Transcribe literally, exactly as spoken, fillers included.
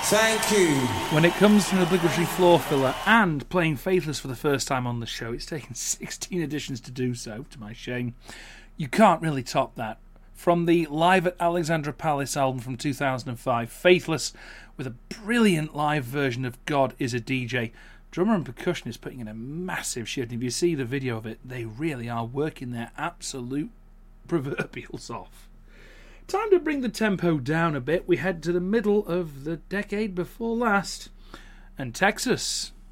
Thank you. When it comes to an obligatory floor filler and playing Faithless for the first time on the show, it's taken sixteen editions to do so, to my shame. You can't really top that. From the Live at Alexandra Palace album from two thousand five, Faithless, with a brilliant live version of God is a D J. Drummer and percussionist putting in a massive shift. If you see the video of it, they really are working their absolute proverbials off. Time to bring the tempo down a bit. We head to the middle of the decade before last, and Texas.